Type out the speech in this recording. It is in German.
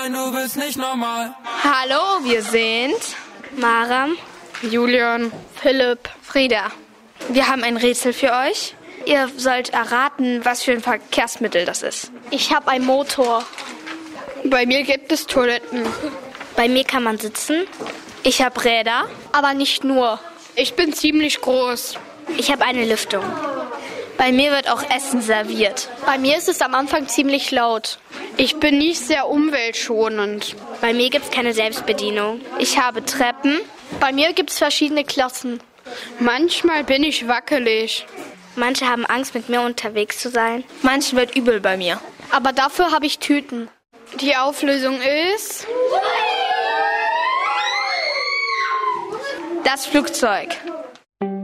Nein, du bist nicht normal. Hallo, wir sind Maram, Julian, Philipp, Frieda. Wir haben ein Rätsel für euch. Ihr sollt erraten, was für ein Verkehrsmittel das ist. ich habe einen Motor. Bei mir gibt es Toiletten. Bei mir kann man sitzen, Ich habe Räder. aber nicht nur. Ich bin ziemlich groß. Ich habe eine Lüftung. Bei mir wird auch Essen serviert. Bei mir ist es am Anfang ziemlich laut. Ich bin nicht sehr umweltschonend. Bei mir gibt es keine Selbstbedienung. Ich habe Treppen. Bei mir gibt es verschiedene Klassen. Manchmal bin ich wackelig. Manche haben Angst, mit mir unterwegs zu sein. Manchen wird übel bei mir. Aber dafür habe ich Tüten. Die Auflösung ist das Flugzeug.